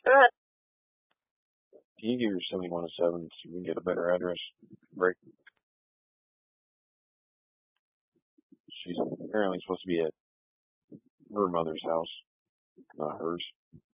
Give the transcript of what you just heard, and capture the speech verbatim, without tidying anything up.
Can you give your seventy-one oh seven so we can get a better address? Break. She's apparently supposed to be at her mother's house, not hers.